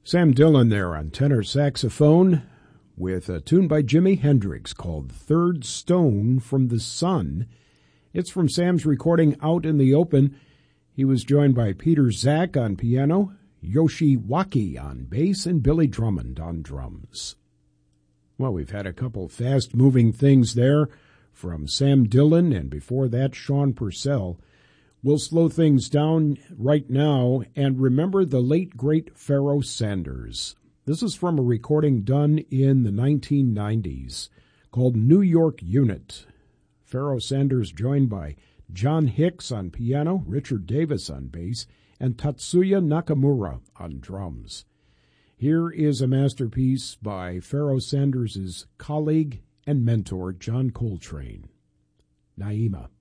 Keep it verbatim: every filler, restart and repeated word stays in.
Sam Dillon there on tenor saxophone with a tune by Jimi Hendrix called Third Stone from the Sun. It's from Sam's recording Out in the Open. He was joined by Peter Zach on piano, Yoshi Waki on bass, and Billy Drummond on drums. Well, we've had a couple fast-moving things there from Sam Dillon, and before that, Sean Purcell. We'll slow things down right now and remember the late, great Pharoah Sanders. This is from a recording done in the nineteen nineties called New York Unit. Pharoah Sanders joined by John Hicks on piano, Richard Davis on bass, and Tatsuya Nakamura on drums. Here is a masterpiece by Pharoah Sanders' colleague and mentor, John Coltrane. Naima.